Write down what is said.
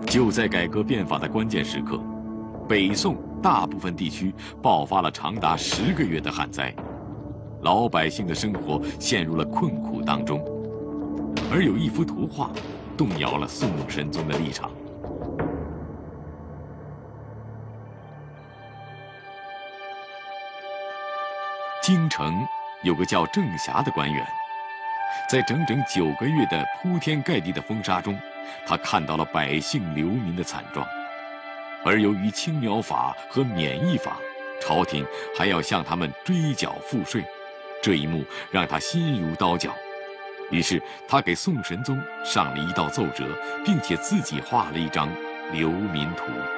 就在改革变法的关键时刻，北宋大部分地区爆发了长达10个月的旱灾，老百姓的生活陷入了困苦当中。而有一幅图画，动摇了宋神宗的立场。京城有个叫郑霞的官员，在整整9个月的铺天盖地的风沙中，他看到了百姓流民的惨状。而由于青苗法和免役法，朝廷还要向他们追缴赋税，这一幕让他心如刀绞。于是他给宋神宗上了一道奏折，并且自己画了一张流民图。